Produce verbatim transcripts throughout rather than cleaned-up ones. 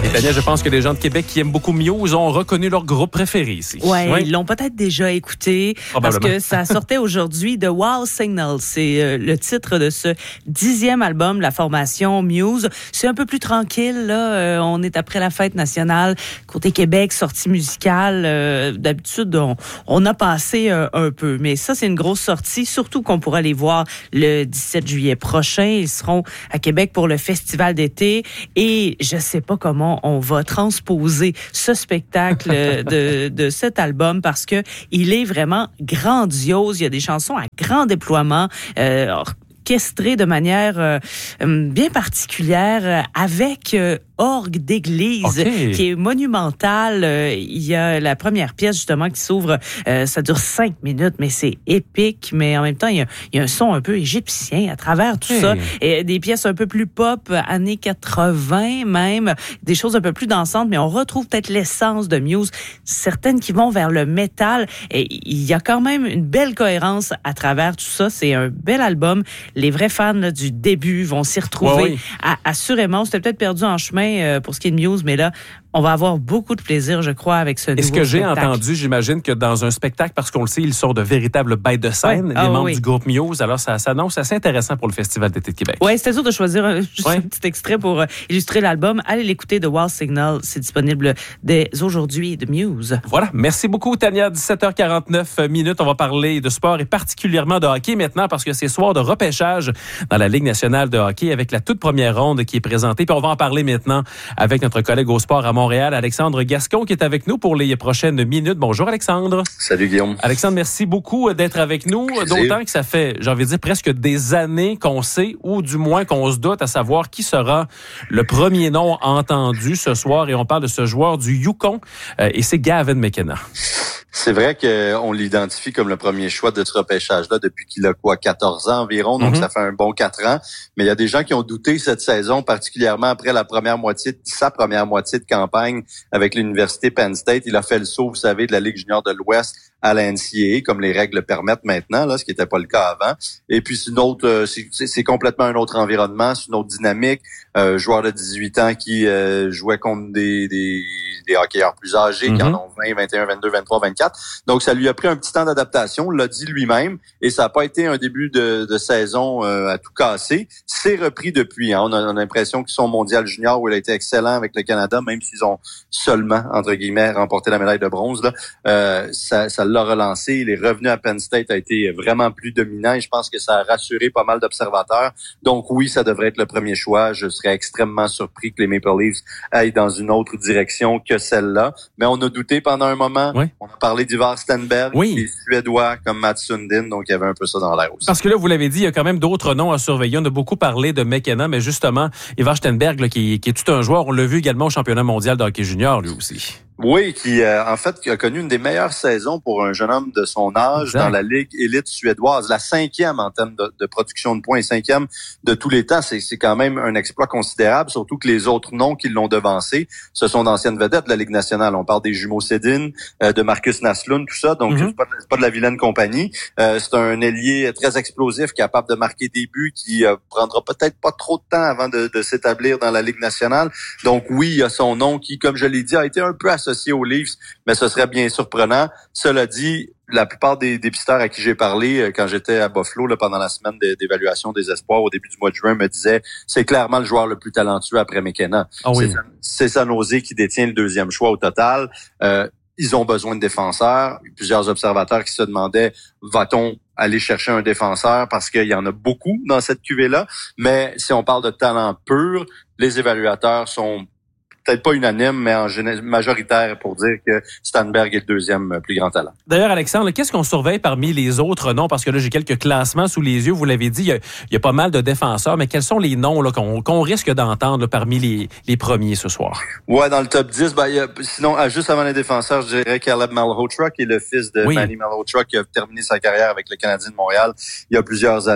Et Daniel, je pense que les gens de Québec qui aiment beaucoup Muse ont reconnu leur groupe préféré ici. Ouais, Oui, ils l'ont peut-être déjà écouté parce que ça sortait aujourd'hui de Wow Signal. C'est euh, le titre de ce dixième album de la formation Muse. C'est un peu plus tranquille, là. Euh, on est après la fête nationale. Côté Québec, sortie musicale. Euh, d'habitude, on, on a passé euh, un peu. Mais ça, c'est une grosse sortie, surtout qu'on pourra les voir le dix-sept juillet prochain. Ils seront à Québec pour le festival d'été. Et je sais pas comment on va transposer ce spectacle de, de cet album parce que il est vraiment grandiose. Il y a des chansons à grand déploiement, euh, orchestrées de manière euh, bien particulière euh, avec euh, orgue d'église okay. qui est monumentale. Euh, il y a la première pièce justement qui s'ouvre, euh, ça dure cinq minutes, mais c'est épique, mais en même temps, il y a, il y a un son un peu égyptien à travers tout hey. ça. Et des pièces un peu plus pop, années quatre-vingts même, des choses un peu plus dansantes, mais on retrouve peut-être l'essence de Muse, certaines qui vont vers le métal. Et il y a quand même une belle cohérence à travers tout ça. C'est un bel album. Les vrais fans là, du début vont s'y retrouver. Ouais, oui. à, assurément, on s'était peut-être perdu en chemin pour ce qui est de Muse, mais là, on va avoir beaucoup de plaisir, je crois, avec ce nouveau spectacle. Et ce que j'ai entendu, j'imagine que dans un spectacle, parce qu'on le sait, ils sont de véritables bêtes de scène, ouais. les ah, membres oui. du groupe Muse. Alors, ça s'annonce assez intéressant pour le Festival d'été de Québec. Oui, c'était sûr de choisir un, juste ouais. un petit extrait pour euh, illustrer l'album. Allez l'écouter de Wow Signal. C'est disponible dès aujourd'hui de Muse. Voilà. Merci beaucoup, Tania. dix-sept heures quarante-neuf minutes. On va parler de sport et particulièrement de hockey maintenant parce que c'est soir de repêchage dans la Ligue nationale de hockey avec la toute première ronde qui est présentée. Puis on va en parler maintenant avec notre collègue au sport à Montréal, Alexandre Gascon, qui est avec nous pour les prochaines minutes. Bonjour, Alexandre. Salut, Guillaume. Alexandre, merci beaucoup d'être avec nous. D'autant que ça fait, j'ai envie de dire, presque des années qu'on sait, ou du moins qu'on se doute à savoir qui sera le premier nom entendu ce soir. Et on parle de ce joueur du Yukon, euh, et c'est Gavin McKenna. C'est vrai qu'on l'identifie comme le premier choix de ce repêchage-là depuis qu'il a quoi, quatorze ans environ, donc mm-hmm. ça fait un bon quatre ans. Mais il y a des gens qui ont douté cette saison, particulièrement après la première moitié, sa première moitié de campagne avec l'université Penn State. Il a fait le saut, vous savez, de la Ligue junior de l'Ouest à la N C A A, comme les règles le permettent maintenant, là, ce qui n'était pas le cas avant. Et puis c'est une autre, euh, c'est, c'est complètement un autre environnement, c'est une autre dynamique. Euh, joueur de dix-huit ans qui euh, jouait contre des, des, des hockeyeurs plus âgés, mm-hmm. qui en ont vingt, vingt et un, vingt-deux, vingt-trois, vingt-quatre. Donc ça lui a pris un petit temps d'adaptation, l'a dit lui-même, et ça n'a pas été un début de, de saison euh, à tout casser. C'est repris depuis. Hein. On, a, on a l'impression qu'ils sont mondial junior où il a été excellent avec le Canada, même s'ils ont seulement, entre guillemets, remporté la médaille de bronze. Là. Euh, ça, ça l'a relancé. Il est revenu à Penn State, a été vraiment plus dominant et je pense que ça a rassuré pas mal d'observateurs. Donc oui, ça devrait être le premier choix. Je serais extrêmement surpris que les Maple Leafs aillent dans une autre direction que celle-là. Mais on a douté pendant un moment. Oui. On a parlé d'Ivar Stenberg, oui. les Suédois comme Mats Sundin, donc il y avait un peu ça dans l'air aussi. Parce que là, vous l'avez dit, il y a quand même d'autres noms à surveiller. On a beaucoup parlé de McKenna, mais justement, Ivar Stenberg, là, qui, qui est tout un joueur, on l'a vu également au championnat mondial de hockey junior, lui aussi. Oui, qui euh, en fait qui a connu une des meilleures saisons pour un jeune homme de son âge exact. Dans la Ligue élite suédoise, la cinquième en termes de, de production de points et cinquième de tous les temps. C'est, c'est quand même un exploit considérable, surtout que les autres noms qui l'ont devancé, ce sont d'anciennes vedettes de la Ligue nationale. On parle des jumeaux Sedin, euh, de Marcus Naslund, tout ça. Donc mm-hmm. c'est, pas, c'est pas de la vilaine compagnie. Euh, c'est un ailier très explosif, capable de marquer des buts, qui euh, prendra peut-être pas trop de temps avant de, de s'établir dans la Ligue nationale. Donc oui, il y a son nom qui, comme je l'ai dit, a été un peu associé aux Leafs, mais ce serait bien surprenant. Cela dit, la plupart des dépisteurs à qui j'ai parlé quand j'étais à Buffalo là, pendant la semaine d'évaluation des espoirs au début du mois de juin me disaient c'est clairement le joueur le plus talentueux après McKenna. Ah oui. C'est, c'est San Jose qui détient le deuxième choix au total. Euh, ils ont besoin de défenseurs. Plusieurs observateurs qui se demandaient va-t-on aller chercher un défenseur parce qu'il y en a beaucoup dans cette cuvée-là. Mais si on parle de talent pur, les évaluateurs sont peut-être pas unanime, mais en géné- majoritaire pour dire que Stenberg est le deuxième plus grand talent. D'ailleurs, Alexandre, qu'est-ce qu'on surveille parmi les autres noms? Parce que là, j'ai quelques classements sous les yeux. Vous l'avez dit, il y a, il y a pas mal de défenseurs, mais quels sont les noms là, qu'on, qu'on risque d'entendre là, parmi les, les premiers ce soir? Ouais, dans le top dix, ben, il y a, sinon, juste avant les défenseurs, je dirais Caleb Malhotra, qui est le fils de oui. Manny Malhotra, qui a terminé sa carrière avec le Canadien de Montréal il y a plusieurs années.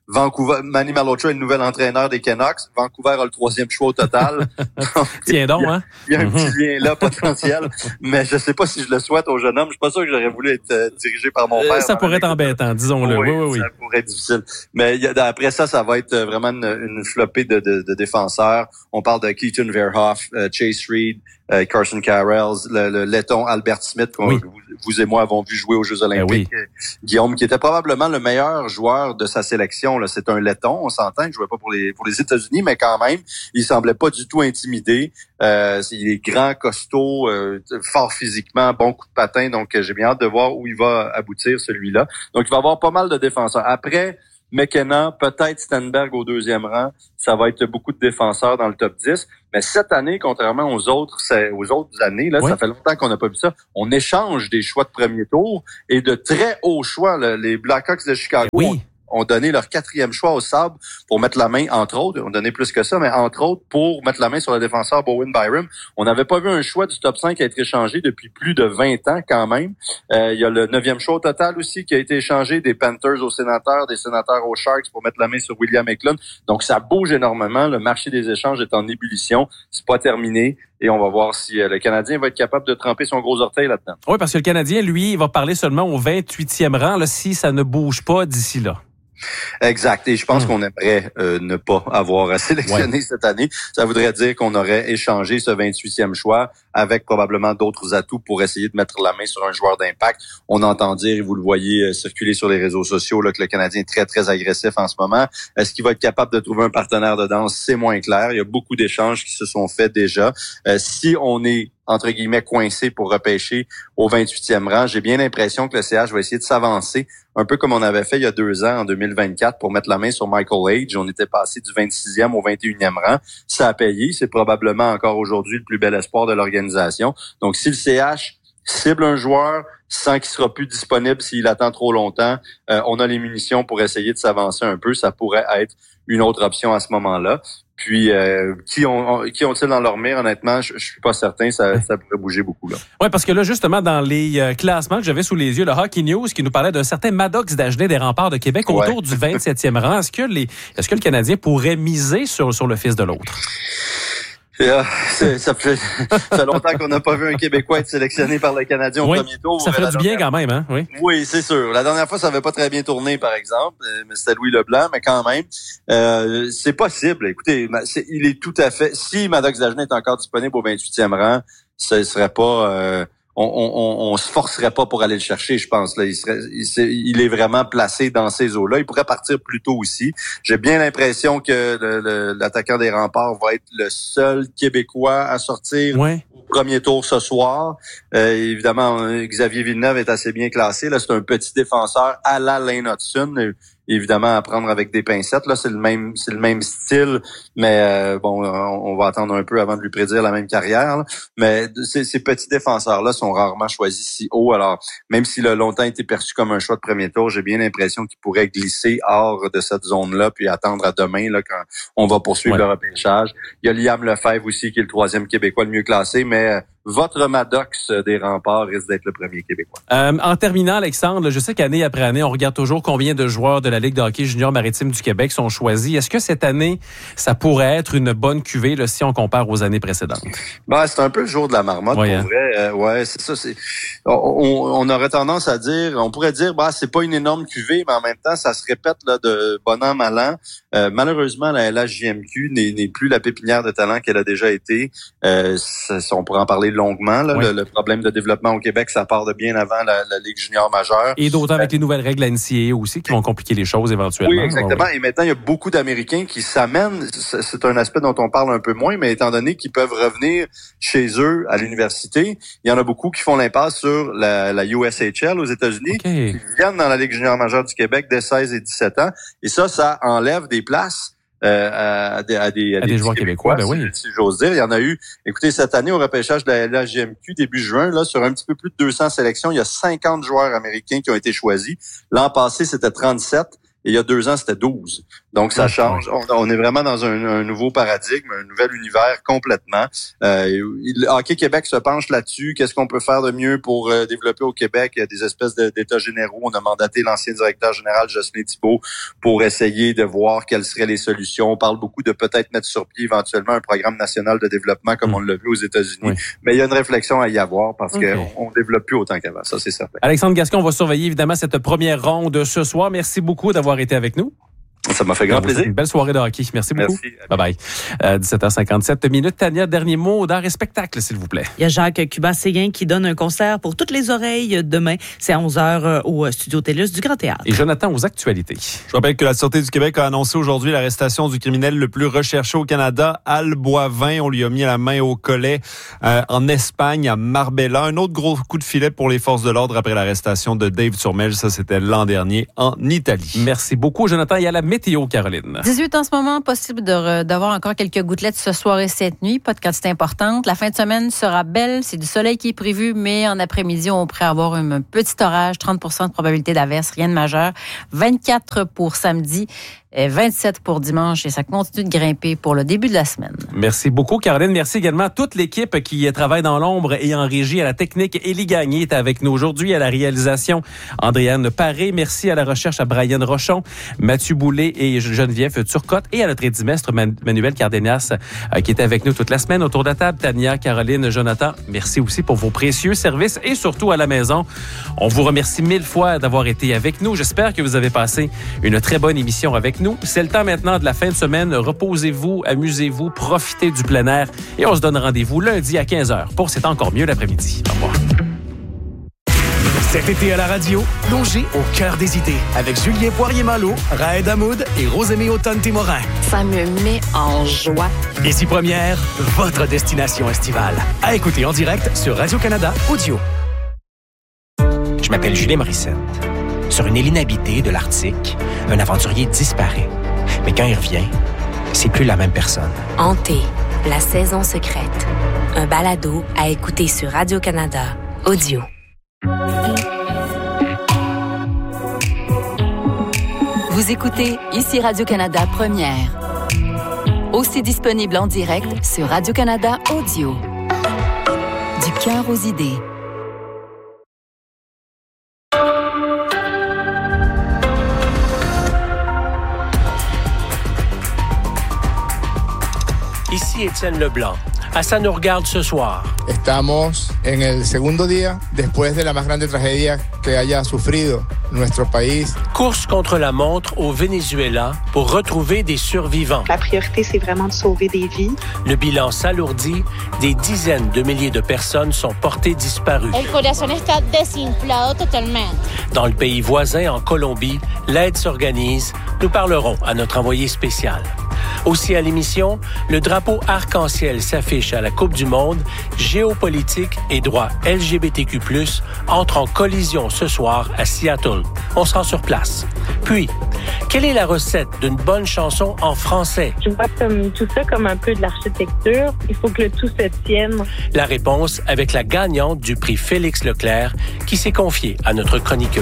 Vancouver, Manny Malhotra est le nouvel entraîneur des Canucks. Vancouver a le troisième choix au total. Tiens donc, hein? Il y a un petit lien là potentiel, mais je sais pas si je le souhaite au jeune homme. Je suis pas sûr que j'aurais voulu être euh, dirigé par mon père. Euh, ça pourrait être embêtant, disons-le. Oui, oui, oui. Ça pourrait être difficile. Mais y a, après ça, ça va être vraiment une, une flopée de, de, de défenseurs. On parle de Keaton Verhoff, euh, Chase Reed, euh, Carson Carrells, le, le letton Albert Smith qu'on oui. vous, vous et moi avons vu jouer aux Jeux Olympiques. Eh oui. Guillaume, qui était probablement le meilleur joueur de sa sélection. Là, c'est un letton, on s'entend, il jouait pas pour les pour les États-Unis, mais quand même, il semblait pas du tout intimidé. Euh, il est grand, costaud, euh, fort physiquement, bon coup de patin. Donc, j'ai bien hâte de voir où il va aboutir celui-là. Donc, il va y avoir pas mal de défenseurs. Après McKenna, peut-être Stenberg au deuxième rang. Ça va être beaucoup de défenseurs dans le top dix. Mais cette année, contrairement aux autres, c'est, aux autres années, là, oui. ça fait longtemps qu'on n'a pas vu ça. On échange des choix de premier tour et de très hauts choix. Là, les Blackhawks de Chicago oui. ont, ont donné leur quatrième choix au Sabres pour mettre la main, entre autres, ont donné plus que ça, mais entre autres pour mettre la main sur le défenseur Bowen Byram. On n'avait pas vu un choix du top cinq être échangé depuis plus de vingt ans quand même. Euh, il y a le neuvième choix au total aussi qui a été échangé des Panthers aux Sénateurs, des Sénateurs aux Sharks pour mettre la main sur William Eklund. Donc ça bouge énormément. Le marché des échanges est en ébullition. C'est pas terminé. Et on va voir si euh, le Canadien va être capable de tremper son gros orteil là-dedans. Oui, parce que le Canadien, lui, il va parler seulement au vingt-huitième rang là, si ça ne bouge pas d'ici là. Exact. Et je pense mmh. qu'on aimerait euh, ne pas avoir à sélectionner ouais. cette année. Ça voudrait dire qu'on aurait échangé ce vingt-huitième choix avec probablement d'autres atouts pour essayer de mettre la main sur un joueur d'impact. On entend dire, et vous le voyez euh, circuler sur les réseaux sociaux, là, que le Canadien est très, très agressif en ce moment. Est-ce qu'il va être capable de trouver un partenaire de danse? C'est moins clair. Il y a beaucoup d'échanges qui se sont faits déjà. Euh, si on est entre guillemets coincé pour repêcher au vingt-huitième rang. J'ai bien l'impression que le C H va essayer de s'avancer, un peu comme on avait fait il y a deux ans, en deux mille vingt-quatre, pour mettre la main sur Michael Age. On était passé du vingt-sixième au vingt et unième rang. Ça a payé. C'est probablement encore aujourd'hui le plus bel espoir de l'organisation. Donc, si le C H cible un joueur sans qu'il sera plus disponible s'il attend trop longtemps, euh, on a les munitions pour essayer de s'avancer un peu. Ça pourrait être une autre option à ce moment-là. Puis, euh, qui ont qui ont-ils dans leur mire? Honnêtement, je, je suis pas certain. Ça, ça pourrait bouger beaucoup là. Oui, parce que là, justement, dans les euh, classements que j'avais sous les yeux, le Hockey News qui nous parlait d'un certain Maddox Dagenet des Remparts de Québec ouais. autour du vingt-septième rang. Est-ce que les est-ce que le Canadien pourrait miser sur sur le fils de l'autre? Yeah, c'est, ça, fait, ça fait longtemps qu'on n'a pas vu un Québécois être sélectionné par le Canadien au oui, premier tour. Ça fait du bien quand même, hein? Oui, oui, c'est sûr. La dernière fois, ça n'avait pas très bien tourné, par exemple. Mais c'était Louis Leblanc, mais quand même, euh, c'est possible. Écoutez, c'est, il est tout à fait... Si Maddox Dagenet est encore disponible au vingt-huitième rang, ce serait pas... Euh, on, on, on se forcerait pas pour aller le chercher, je pense. Là, il serait, il, il est vraiment placé dans ces eaux-là. Il pourrait partir plus tôt aussi. J'ai bien l'impression que le, le, l'attaquant des Remparts va être le seul Québécois à sortir ouais. au premier tour ce soir. Euh, évidemment, Xavier Villeneuve est assez bien classé. Là, c'est un petit défenseur à la Lane Hudson. Évidemment, à prendre avec des pincettes. Là, c'est le même, c'est le même style, mais euh, bon, on va attendre un peu avant de lui prédire la même carrière. Là. Mais ces, ces petits défenseurs-là sont rarement choisis si haut. Alors, même s'il a longtemps été perçu comme un choix de premier tour, j'ai bien l'impression qu'il pourrait glisser hors de cette zone-là, puis attendre à demain là quand on va poursuivre ouais. le repêchage. Il y a Liam Lefebvre aussi, qui est le troisième Québécois le mieux classé, mais votre Maddox des Remparts risque d'être le premier Québécois. Euh, en terminant, Alexandre, je sais qu'année après année, on regarde toujours combien de joueurs de la Ligue de hockey junior maritime du Québec sont choisis. Est-ce que cette année, ça pourrait être une bonne cuvée là, si on compare aux années précédentes? Ben, c'est un peu le jour de la marmotte, ouais, pour hein? vrai. Euh, ouais, c'est ça. C'est... On, on aurait tendance à dire, on pourrait dire, bah, c'est pas une énorme cuvée, mais en même temps, ça se répète là de bon an, mal an. Euh, malheureusement, la L H J M Q n'est, n'est plus la pépinière de talent qu'elle a déjà été. Euh, ça, on pourrait en parler longuement. Là, oui. le, le problème de développement au Québec, ça part de bien avant la, la Ligue junior majeure. Et d'autant avec euh, les nouvelles règles N C A A aussi qui vont compliquer les choses éventuellement. Oui, exactement. Oui. Et maintenant, il y a beaucoup d'Américains qui s'amènent. C'est un aspect dont on parle un peu moins, mais étant donné qu'ils peuvent revenir chez eux à l'université, il y en a beaucoup qui font l'impasse sur la, la U S H L aux États-Unis, okay. qui viennent dans la Ligue junior majeure du Québec dès seize et dix-sept ans. Et ça, ça enlève des places Euh, à, des, à, des, à, à des, des joueurs québécois, québécois ben oui. si, si j'ose dire. Il y en a eu, écoutez, cette année au repêchage de la L H J M Q, début juin, là, sur un petit peu plus de deux cents sélections, il y a cinquante joueurs américains qui ont été choisis. L'an passé, c'était trente-sept. et il y a deux ans, c'était douze. Donc, ça change. On, on est vraiment dans un, un nouveau paradigme, un nouvel univers complètement. Euh, le Hockey Québec se penche là-dessus. Qu'est-ce qu'on peut faire de mieux pour euh, développer au Québec? Il y a des espèces de, d'états généraux. On a mandaté l'ancien directeur général, Jocelyn Thibault, pour essayer de voir quelles seraient les solutions. On parle beaucoup de peut-être mettre sur pied éventuellement un programme national de développement comme mmh. on l'a vu aux États-Unis. Oui. Mais il y a une réflexion à y avoir parce okay. qu'on ne développe plus autant qu'avant. Ça, c'est certain. Alexandre Gascon, on va surveiller évidemment cette première ronde ce soir. Merci beaucoup d'avoir été avec nous. Ça m'a fait grand plaisir. Une belle soirée de hockey. Merci beaucoup. Merci. Bye-bye. Euh, dix-sept heures cinquante-sept minutes. Tania, dernier mot d'art et spectacle, s'il vous plaît. Il y a Jacques Cubat-Séguin qui donne un concert pour toutes les oreilles demain. C'est à onze heures au Studio TELUS du Grand Théâtre. Et Jonathan, aux actualités. Je rappelle que la Sûreté du Québec a annoncé aujourd'hui l'arrestation du criminel le plus recherché au Canada, Al Boivin. On lui a mis la main au collet euh, en Espagne, à Marbella. Un autre gros coup de filet pour les forces de l'ordre après l'arrestation de Dave Turmel. Ça, c'était l'an dernier en Italie. Merci beaucoup, Jonathan. Il y a la météo, Caroline. dix-huit en ce moment, possible de, d'avoir encore quelques gouttelettes ce soir et cette nuit. Pas de quantité importante. La fin de semaine sera belle. C'est du soleil qui est prévu, mais en après-midi, on pourrait avoir un petit orage, trente pour cent de probabilité d'averse, rien de majeur. vingt-quatre pour samedi, vingt-sept pour dimanche et ça continue de grimper pour le début de la semaine. Merci beaucoup, Caroline. Merci également à toute l'équipe qui travaille dans l'ombre et en régie, à la technique. Élie Gagné est avec nous aujourd'hui à la réalisation. Andréane Paré. Merci à la recherche à Brian Rochon, Mathieu Boulay et Geneviève Turcotte et à notre édimestre Manuel Cardenas euh, qui était avec nous toute la semaine. Autour de la table, Tania, Caroline, Jonathan, merci aussi pour vos précieux services et surtout à la maison. On vous remercie mille fois d'avoir été avec nous. J'espère que vous avez passé une très bonne émission avec nous. C'est le temps maintenant de la fin de semaine. Reposez-vous, amusez-vous, profitez du plein air et on se donne rendez-vous lundi à quinze heures pour C'est encore mieux l'après-midi. Au revoir. Cet été à la radio, plongez au cœur des idées avec Julien Poirier-Malo, Raed Hamoud et Rosemée Automne-Témorin. Ça me met en joie. Ici Première, votre destination estivale. À écouter en direct sur Radio-Canada Audio. Je m'appelle Julien Morissette. Sur une île inhabitée de l'Arctique, un aventurier disparaît. Mais quand il revient, c'est plus la même personne. Hanté, la saison secrète. Un balado à écouter sur Radio-Canada Audio. Vous écoutez ici Radio-Canada Première. Aussi disponible en direct sur Radio-Canada Audio. Du cœur aux idées. Ici Étienne Leblanc. À ça nous regarde ce soir. Estamos en el segundo día después de la más grande tragedia que haya sufrido nuestro país. Course contre la montre au Venezuela pour retrouver des survivants. La priorité, c'est vraiment de sauver des vies. Le bilan s'alourdit. Des dizaines de milliers de personnes sont portées disparues. El corazón está desinflado totalmente. Dans le pays voisin, en Colombie, l'aide s'organise. Nous parlerons à notre envoyé spécial. Aussi à l'émission, le drapeau arc-en-ciel s'affiche à la Coupe du Monde. Géopolitique et droits L G B T Q plus, entrent en collision ce soir à Seattle. On se rend sur place. Puis, quelle est la recette d'une bonne chanson en français? Je vois comme, tout ça comme un peu de l'architecture. Il faut que le tout se tienne. La réponse avec la gagnante du prix Félix Leclerc qui s'est confiée à notre chroniqueuse.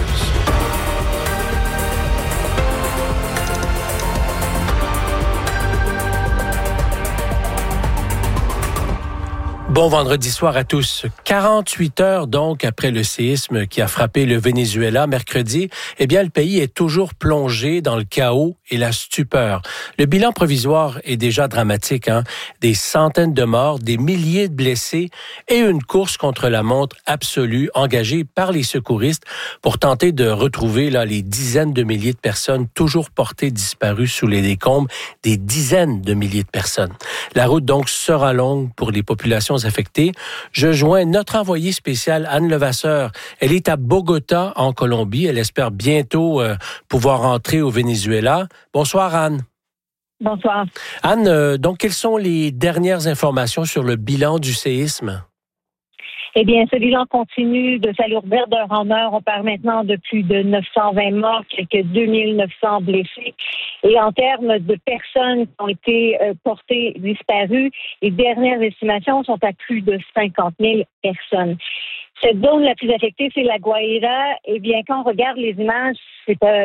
Bon vendredi soir à tous. quarante-huit heures donc après le séisme qui a frappé le Venezuela mercredi, eh bien le pays est toujours plongé dans le chaos et la stupeur. Le bilan provisoire est déjà dramatique, hein? Des centaines de morts, des milliers de blessés et une course contre la montre absolue engagée par les secouristes pour tenter de retrouver là les dizaines de milliers de personnes toujours portées disparues sous les décombres, des dizaines de milliers de personnes. La route donc sera longue pour les populations affectées. Je joins notre envoyée spéciale Anne Levasseur. Elle est à Bogota, en Colombie. Elle espère bientôt euh, pouvoir rentrer au Venezuela. Bonsoir, Anne. Bonsoir. Anne, euh, donc, quelles sont les dernières informations sur le bilan du séisme? Eh bien, ce bilan continue de s'alourdir d'heure en heure. On parle maintenant de plus de neuf cent vingt morts, quelques deux mille neuf cents blessés. Et en termes de personnes qui ont été euh, portées disparues, les dernières estimations sont à plus de cinquante mille personnes. Cette zone la plus affectée, c'est la Guaira. Eh bien, quand on regarde les images, c'est, euh,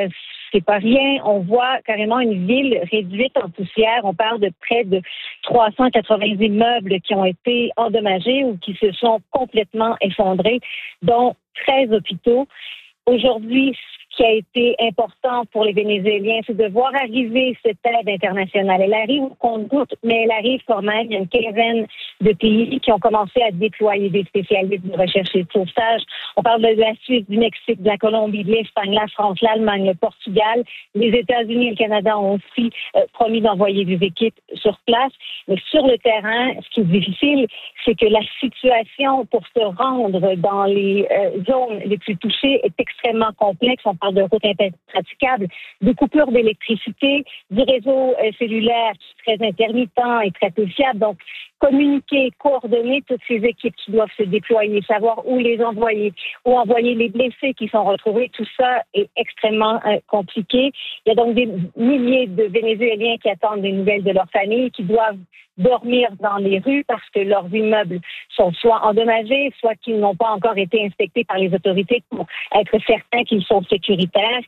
c'est pas rien. On voit carrément une ville réduite en poussière. On parle de près de trois cent quatre-vingts immeubles qui ont été endommagés ou qui se sont complètement effondrés, dont treize hôpitaux. Aujourd'hui, ce qui a été important pour les Vénézuéliens, c'est de voir arriver cette aide internationale. Elle arrive au compte-gouttes, mais elle arrive quand même. Il y a une quinzaine de pays qui ont commencé à déployer des spécialistes de recherche et de sauvetage. On parle de la Suisse, du Mexique, de la Colombie, de l'Espagne, la France, l'Allemagne, le Portugal. Les États-Unis et le Canada ont aussi euh, promis d'envoyer des équipes sur place. Mais sur le terrain, ce qui est difficile, c'est que la situation pour se rendre dans les euh, zones les plus touchées est extrêmement complexe. On parle de routes impraticables, de coupures d'électricité, du réseau euh, cellulaire qui est très intermittent et très peu fiable. Donc, communiquer, coordonner toutes ces équipes qui doivent se déployer, savoir où les envoyer, où envoyer les blessés qui sont retrouvés, tout ça est extrêmement euh, compliqué. Il y a donc des milliers de Vénézuéliens qui attendent des nouvelles de leur famille, qui doivent dormir dans les rues parce que leurs immeubles sont soit endommagés, soit qu'ils n'ont pas encore été inspectés par les autorités pour être certains qu'ils sont sécuritaires.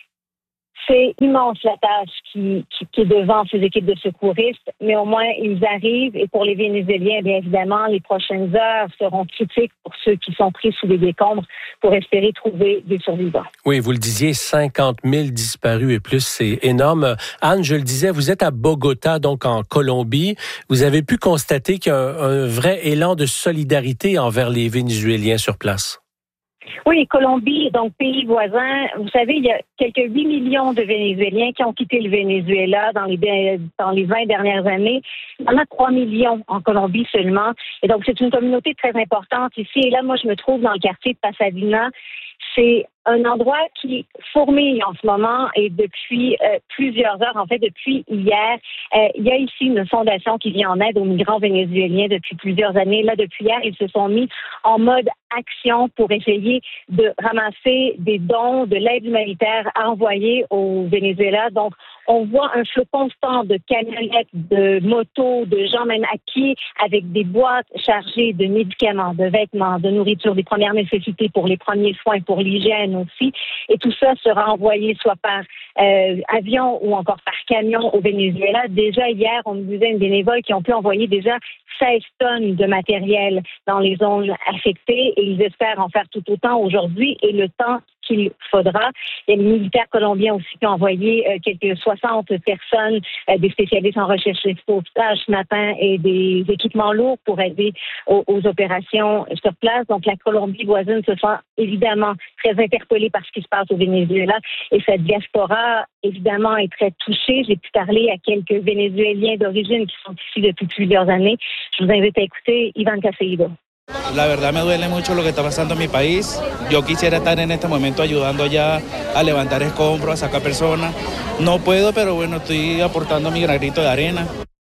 C'est immense la tâche qui, qui, qui est devant ces équipes de secouristes, mais au moins ils arrivent et pour les Vénézuéliens, bien évidemment, les prochaines heures seront critiques pour ceux qui sont pris sous les décombres pour espérer trouver des survivants. Oui, vous le disiez, cinquante mille disparus et plus, c'est énorme. Anne, je le disais, vous êtes à Bogota, donc en Colombie. Vous avez pu constater qu'il y a un, un vrai élan de solidarité envers les Vénézuéliens sur place. Oui, Colombie, donc pays voisin. Vous savez, il y a quelques huit millions de Vénézuéliens qui ont quitté le Venezuela dans les, dans les vingt dernières années. Il y en a trois millions en Colombie seulement. Et donc, c'est une communauté très importante ici. Et là, moi, je me trouve dans le quartier de Pasadena. C'est un endroit qui fourmille en ce moment et depuis euh, plusieurs heures, en fait depuis hier, euh, il y a ici une fondation qui vient en aide aux migrants vénézuéliens depuis plusieurs années. Là, depuis hier, ils se sont mis en mode action pour essayer de ramasser des dons, de l'aide humanitaire à envoyer au Venezuela. Donc, on voit un flot constant de camionnettes, de motos, de gens même à pied avec des boîtes chargées de médicaments, de vêtements, de nourriture, des premières nécessités pour les premiers soins, pour l'hygiène aussi. Et tout ça sera envoyé soit par euh, avion ou encore par camion au Venezuela. Déjà hier, on nous disait une bénévole qui ont pu envoyer déjà seize tonnes de matériel dans les zones affectées et ils espèrent en faire tout autant aujourd'hui et le temps qu'il faudra. Il y a les militaires colombiens aussi qui ont envoyé euh, quelques soixante personnes, euh, des spécialistes en recherche et sauvetage ce matin et des équipements lourds pour aider aux, aux opérations sur place. Donc la Colombie voisine se sent évidemment très interpellée par ce qui se passe au Venezuela et cette diaspora évidemment est très touchée. J'ai pu parler à quelques Vénézuéliens d'origine qui sont ici depuis plusieurs années. Je vous invite à écouter Iván Caseido. La verdad me duele mucho lo que está pasando en mi país. Yo quisiera estar en este momento ayudando allá a levantar escombros, a sacar personas. No puedo, pero bueno, estoy aportando mi granito de arena.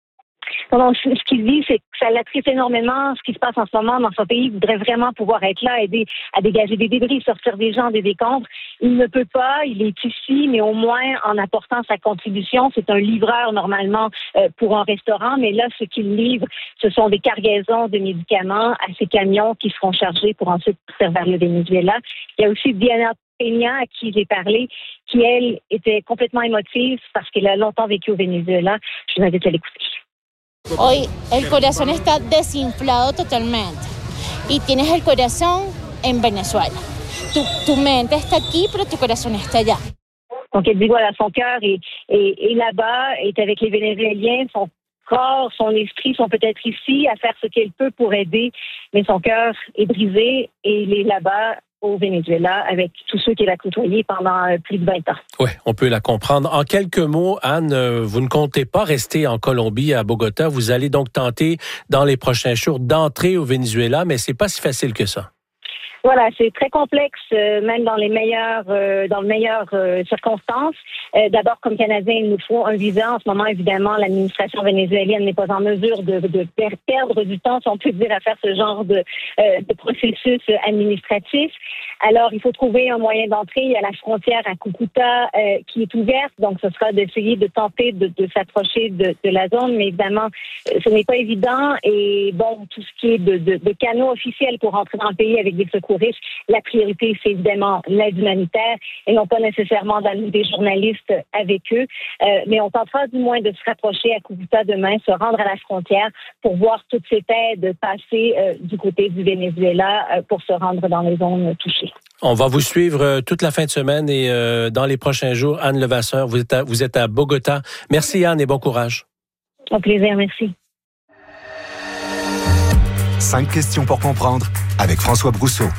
Donc, ce qu'il dit, c'est que ça l'attriste énormément ce qui se passe en ce moment dans son pays. Il voudrait vraiment pouvoir être là, aider à dégager des débris, sortir des gens des décombres. Il ne peut pas, il est ici, mais au moins en apportant sa contribution. C'est un livreur normalement euh, pour un restaurant, mais là, ce qu'il livre, ce sont des cargaisons de médicaments à ces camions qui seront chargés pour ensuite partir vers le Venezuela. Il y a aussi Diana Peña, à qui j'ai parlé, qui, elle, était complètement émotive parce qu'elle a longtemps vécu au Venezuela. Je vous invite à l'écouter. Hoy el corazón está desinflado totalmente y tienes el corazón en Venezuela. Tu, tu mente está aquí, pero tu corazón está allá. Donc elle dit voilà, son cœur est, est, est là-bas, est avec les Vénézuéliens, son corps, son esprit sont peut-être ici à faire ce qu'elle peut pour aider, mais son cœur est brisé et il est là-bas au Venezuela avec tous ceux qu'elle a côtoyés pendant plus de vingt ans. Oui, on peut la comprendre. En quelques mots, Anne, vous ne comptez pas rester en Colombie, à Bogota. Vous allez donc tenter, dans les prochains jours, d'entrer au Venezuela, mais c'est pas si facile que ça. Voilà, c'est très complexe, euh, même dans les meilleures, euh, dans les meilleures euh, circonstances. Euh, d'abord, comme Canadiens, il nous faut un visa. En ce moment, évidemment, l'administration vénézuélienne n'est pas en mesure de, de perdre du temps, si on peut dire, à faire ce genre de, euh, de processus administratif. Alors, il faut trouver un moyen d'entrée. Il y a la frontière à Cúcuta euh, qui est ouverte, donc ce sera d'essayer de tenter de, de s'approcher de, de la zone, mais évidemment, ce n'est pas évident. Et bon, tout ce qui est de, de, de canaux officiels pour entrer dans le pays avec des secours concourir. La priorité, c'est évidemment l'aide humanitaire et non pas nécessairement d'amener des journalistes avec eux. Euh, mais on tentera du moins de se rapprocher à Cúcuta demain, se rendre à la frontière pour voir toute cette aide passer euh, du côté du Venezuela euh, pour se rendre dans les zones touchées. On va vous suivre euh, toute la fin de semaine et euh, dans les prochains jours. Anne Levasseur, vous êtes à, vous êtes à Bogota. Merci Anne et bon courage. Au plaisir, merci. Cinq questions pour comprendre avec François Brousseau.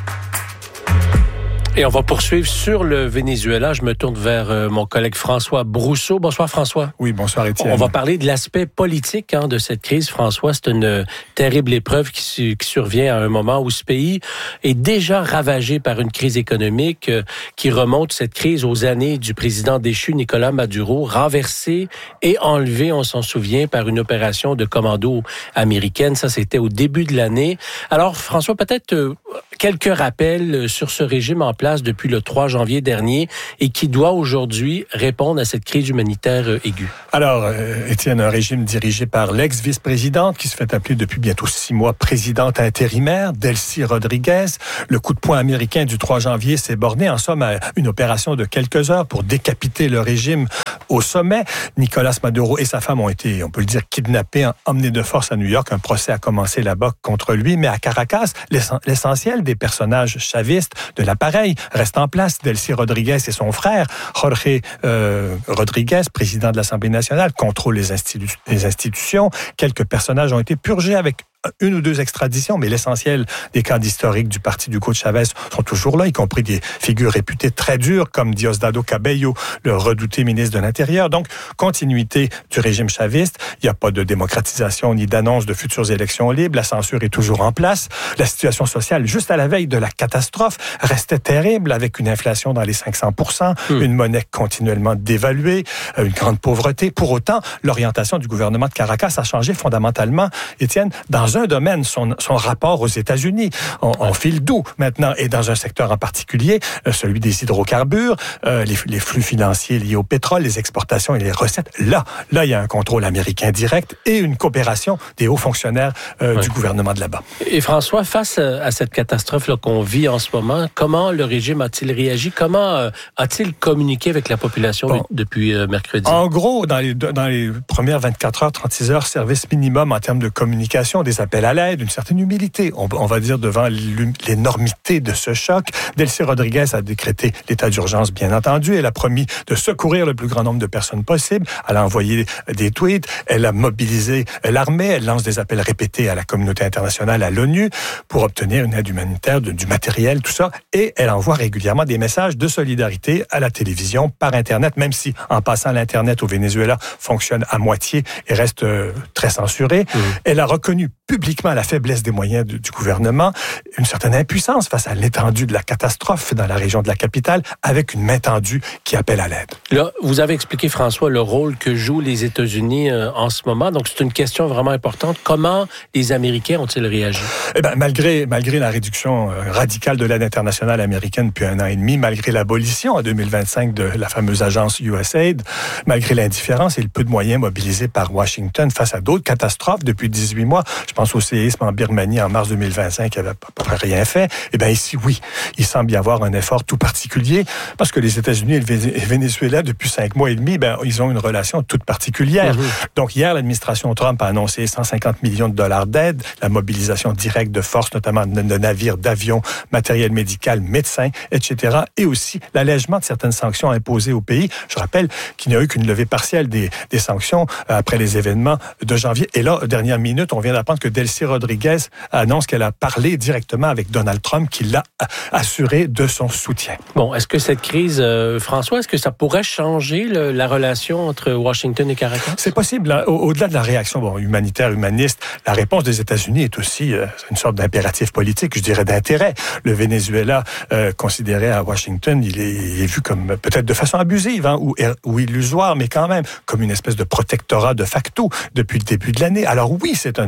Et on va poursuivre sur le Venezuela. Je me tourne vers euh, mon collègue François Brousseau. Bonsoir François. Oui, bonsoir Étienne. On va parler de l'aspect politique hein, de cette crise. François, c'est une terrible épreuve qui, qui survient à un moment où ce pays est déjà ravagé par une crise économique euh, qui remonte cette crise aux années du président déchu Nicolás Maduro, renversé et enlevé, on s'en souvient, par une opération de commando américaine. Ça, c'était au début de l'année. Alors François, peut-être euh, quelques rappels sur ce régime en place depuis le trois janvier dernier et qui doit aujourd'hui répondre à cette crise humanitaire aiguë. Alors, euh, Étienne, un régime dirigé par l'ex-vice-présidente qui se fait appeler depuis bientôt six mois présidente intérimaire, Delcy Rodriguez. Le coup de poing américain du trois janvier s'est borné en somme à une opération de quelques heures pour décapiter le régime au sommet. Nicolás Maduro et sa femme ont été, on peut le dire, kidnappés, emmenés de force à New York. Un procès a commencé là-bas contre lui, mais à Caracas, l'essentiel des personnages chavistes de l'appareil reste en place. Delcy Rodriguez et son frère, Jorge euh, Rodriguez, président de l'Assemblée nationale, contrôlent les, institu- les institutions. Quelques personnages ont été purgés avec une ou deux extraditions, mais l'essentiel des cadres historiques du parti d'Hugo Chavez sont toujours là, y compris des figures réputées très dures comme Diosdado Cabello, le redouté ministre de l'Intérieur. Donc, continuité du régime chaviste. Il n'y a pas de démocratisation ni d'annonce de futures élections libres. La censure est toujours en place. La situation sociale, juste à la veille de la catastrophe, restait terrible avec une inflation dans les cinq cents pour cent, mmh. une monnaie continuellement dévaluée, une grande pauvreté. Pour autant, l'orientation du gouvernement de Caracas a changé fondamentalement, Étienne, dans un domaine, son, son rapport aux États-Unis. On, on file doux maintenant, et dans un secteur en particulier, euh, celui des hydrocarbures, euh, les, les flux financiers liés au pétrole, les exportations et les recettes. Là, là, il y a un contrôle américain direct et une coopération des hauts fonctionnaires euh, ouais. du gouvernement de là-bas. Et François, face à cette catastrophe là, qu'on vit en ce moment, comment le régime a-t-il réagi? Comment euh, a-t-il communiqué avec la population bon, depuis euh, mercredi? En gros, dans les, dans les premières vingt-quatre heures, trente-six heures, service minimum en termes de communication, des appels à l'aide, une certaine humilité, on, on va dire, devant l'énormité de ce choc. Delcy Rodriguez a décrété l'état d'urgence, bien entendu. Elle a promis de secourir le plus grand nombre de personnes possible. Elle a envoyé des tweets. Elle a mobilisé l'armée. Elle lance des appels répétés à la communauté internationale, à l'ONU, pour obtenir une aide humanitaire, de, du matériel, tout ça. Et elle envoie régulièrement des messages de solidarité à la télévision, par Internet, même si, en passant, l'Internet au Venezuela fonctionne à moitié et reste euh, très censuré. Mmh. Elle a reconnu publiquement la faiblesse des moyens du, du gouvernement, une certaine impuissance face à l'étendue de la catastrophe dans la région de la capitale, avec une main tendue qui appelle à l'aide. Là, vous avez expliqué, François, le rôle que jouent les États-Unis euh, en ce moment. Donc, c'est une question vraiment importante. Comment les Américains ont-ils réagi? Eh bien, malgré, malgré la réduction euh, radicale de l'aide internationale américaine depuis un an et demi, malgré l'abolition en deux mille vingt-cinq de la fameuse agence U S A I D, malgré l'indifférence et le peu de moyens mobilisés par Washington face à d'autres catastrophes depuis dix-huit mois, je pense au séisme en Birmanie en mars deux mille vingt-cinq, qui n'avait à peu près rien fait. Eh bien, ici, oui, il semble y avoir un effort tout particulier, parce que les États-Unis et le Venezuela, depuis cinq mois et demi, ben, ils ont une relation toute particulière. Mmh. Donc, hier, l'administration Trump a annoncé cent cinquante millions de dollars d'aide, la mobilisation directe de forces, notamment de navires, d'avions, matériel médical, médecins, et cetera, et aussi l'allègement de certaines sanctions imposées au pays. Je rappelle qu'il n'y a eu qu'une levée partielle des, des sanctions après les événements de janvier. Et là, dernière minute, on vient d'apprendre que Delcy Rodriguez annonce qu'elle a parlé directement avec Donald Trump, qui l'a assuré de son soutien. Bon, est-ce que cette crise, euh, François, est-ce que ça pourrait changer le, la relation entre Washington et Caracas? C'est possible. Hein. Au, au-delà de la réaction bon, humanitaire, humaniste, la réponse des États-Unis est aussi euh, une sorte d'impératif politique, je dirais d'intérêt. Le Venezuela, euh, considéré à Washington, il est, il est vu comme peut-être de façon abusive hein, ou, ou illusoire, mais quand même comme une espèce de protectorat de facto depuis le début de l'année. Alors oui, c'est un élément clé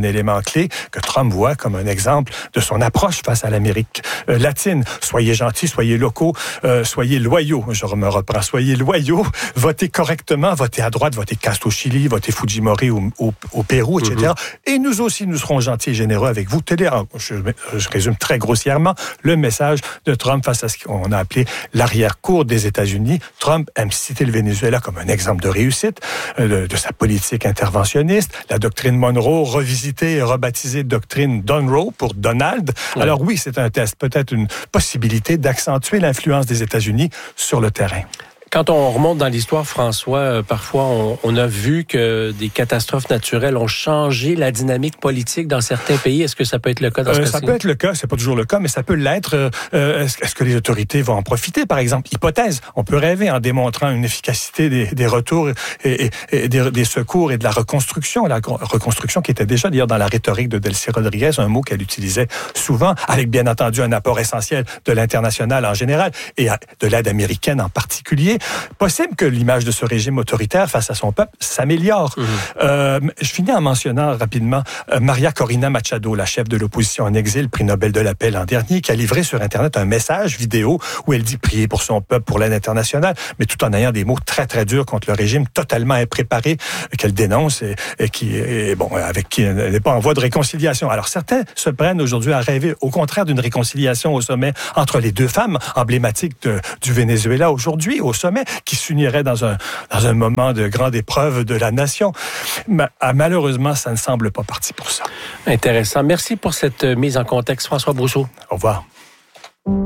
clés que Trump voit comme un exemple de son approche face à l'Amérique euh, latine. Soyez gentils, soyez locaux, euh, soyez loyaux. Je me reprends, soyez loyaux, votez correctement, votez à droite, votez Castro au Chili, votez Fujimori au, au, au Pérou, et cetera. Mm-hmm. Et nous aussi, nous serons gentils et généreux avec vous. Télé, je, je résume très grossièrement le message de Trump face à ce qu'on a appelé l'arrière-cour des États-Unis. Trump aime citer le Venezuela comme un exemple de réussite euh, de, de sa politique interventionniste. La doctrine Monroe, revisitée et rebaptisée doctrine Donroe pour Donald. Oui. Alors oui, c'est un test, peut-être une possibilité d'accentuer l'influence des États-Unis sur le terrain. Quand on remonte dans l'histoire, François, euh, parfois on, on a vu que des catastrophes naturelles ont changé la dynamique politique dans certains pays. Est-ce que ça peut être le cas dans ce euh, cas-ci? Ça peut être le cas, c'est pas toujours le cas, mais ça peut l'être. Euh, est-ce, est-ce que les autorités vont en profiter, par exemple? Hypothèse, on peut rêver en démontrant une efficacité des, des retours et, et, et des, des secours et de la reconstruction. La reconstruction qui était déjà d'ailleurs dans la rhétorique de Delcy Rodriguez, un mot qu'elle utilisait souvent, avec bien entendu un apport essentiel de l'international en général et de l'aide américaine en particulier. Possible que l'image de ce régime autoritaire face à son peuple s'améliore. Mmh. Euh, je finis en mentionnant rapidement euh, Maria Corina Machado, la chef de l'opposition en exil, prix Nobel de la paix l'an dernier, qui a livré sur Internet un message vidéo où elle dit prier pour son peuple, pour l'aide internationale, mais tout en ayant des mots très, très durs contre le régime totalement impréparé qu'elle dénonce et, et qui, et, bon, avec qui elle n'est pas en voie de réconciliation. Alors, certains se prennent aujourd'hui à rêver, au contraire, d'une réconciliation au sommet entre les deux femmes emblématiques de, du Venezuela aujourd'hui, au sommet, qui s'unirait dans un, dans un moment de grande épreuve de la nation. Mais, malheureusement, ça ne semble pas parti pour ça. Intéressant. Merci pour cette mise en contexte, François Brousseau. Au revoir.